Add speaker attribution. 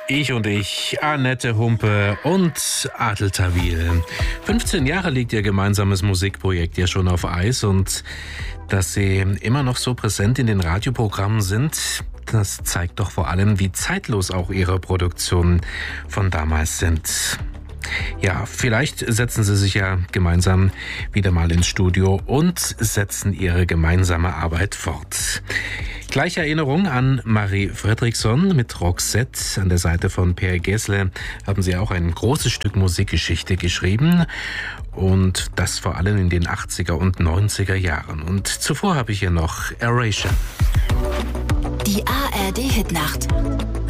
Speaker 1: Ich und ich, Annette Humpe und Adel Tawil. 15 Jahre liegt ihr gemeinsames Musikprojekt ja schon auf Eis, und dass sie immer noch so präsent in den Radioprogrammen sind, das zeigt doch vor allem, wie zeitlos auch ihre Produktionen von damals sind. Ja, vielleicht setzen sie sich ja gemeinsam wieder mal ins Studio und setzen ihre gemeinsame Arbeit fort. Gleiche Erinnerung an Marie Fredriksson mit Roxette. An der Seite von Per Gessle haben sie auch ein großes Stück Musikgeschichte geschrieben. Und das vor allem in den 80er und 90er Jahren. Und zuvor habe ich hier noch Erasure.
Speaker 2: Die ARD Hitnacht.